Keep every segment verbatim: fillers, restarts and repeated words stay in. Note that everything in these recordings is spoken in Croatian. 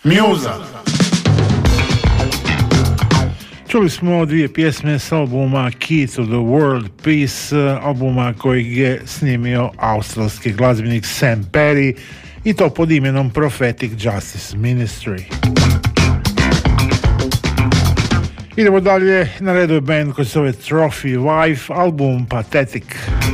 Muza. Čuli smo dvije pjesme s albuma Key to the World Peace, albuma kojeg je snimio australski glazbenik Sam Perry, i to pod imenom Prophetic Justice Ministry. Idemo dalje, na redu je band koji se zove Trophy Wife, album Pathetic.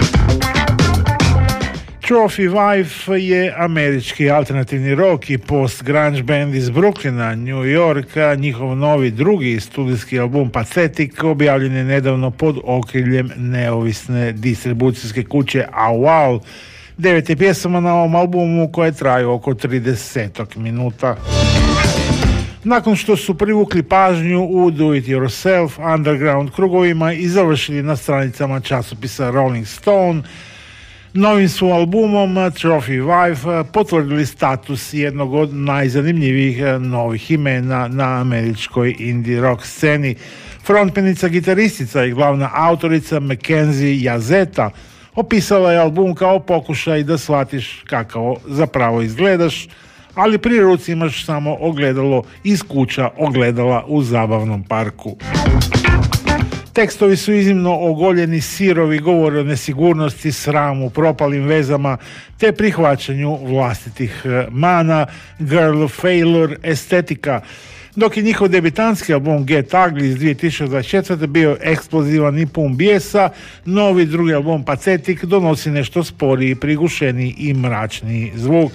Trophy Wife je američki alternativni rock i post-grunge band iz Brooklyna, New Yorka. Njihov novi drugi studijski album Pathetic objavljen je nedavno pod okriljem neovisne distribucijske kuće Aual. Devet je pjesama na ovom albumu koje traju oko trideset minuta. Nakon što su privukli pažnju u do it yourself underground krugovima i završili na stranicama časopisa Rolling Stone, novim su albumom Trophy Wife potvrdili status jednog od najzanimljivijih novih imena na američkoj indie rock sceni. Frontmenica, gitaristica i glavna autorica Mackenzie Yazeta opisala je album kao pokušaj da shvatiš kako zapravo izgledaš, ali pri ruci imaš samo ogledalo iz kuća ogledala u zabavnom parku. Tekstovi su iznimno ogoljeni, sirovi, govore o nesigurnosti, sramu, propalim vezama te prihvaćanju vlastitih mana, girl failure estetika. Dok je njihov debitanski album Get Ugly iz dvije tisuće dvadeset četvrte bio eksplozivan i pun bijesa, novi drugi album Pathetic donosi nešto sporiji, prigušeniji i mračniji zvuk.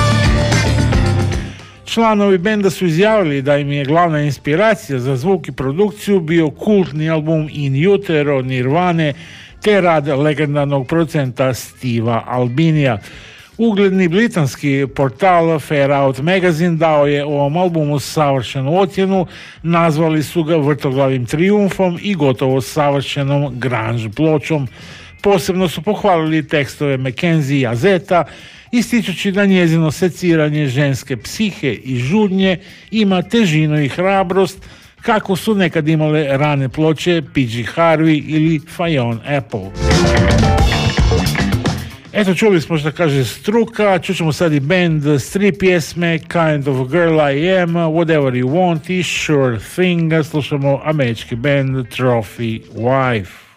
Članovi benda su izjavili da im je glavna inspiracija za zvuk i produkciju bio kultni album In Utero Nirvane te rad legendarnog producenta Steva Albinija. Ugledni britanski portal Fair Out Magazine dao je ovom albumu savršenu ocjenu, nazvali su ga vrtoglavim trijumfom i gotovo savršenom grunge pločom. Posebno su pohvalili tekstove Mackenzie Yazeta, ističući da njezino seciranje ženske psihe i žudnje ima težinu i hrabrost kako su nekad imale rane ploče P G Harvey ili Fionn Apple. Eto, čuli smo što kaže struka, čućemo sad i band s tri pjesme, Kind of Girl I Am, Whatever You Want i Sure Thing. Slušamo američki band Trophy Wife.